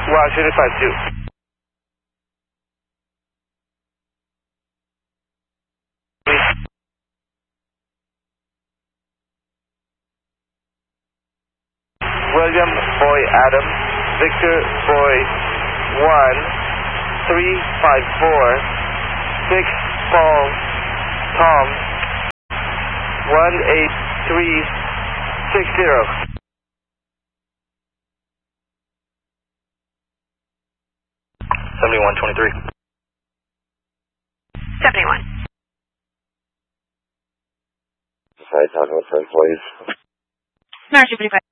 Washington 52. William Boy Adam, Victor Boy 1354, 6 Paul Tom 18360. 7123. 71. Sorry, talking with friend, please. Marshall 55.